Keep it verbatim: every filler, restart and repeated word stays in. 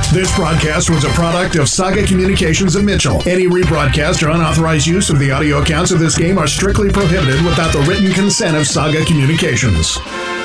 This broadcast was a product of Saga Communications of Mitchell. Any rebroadcast or unauthorized use of the audio accounts of this game are strictly prohibited without the written consent of Saga Communications.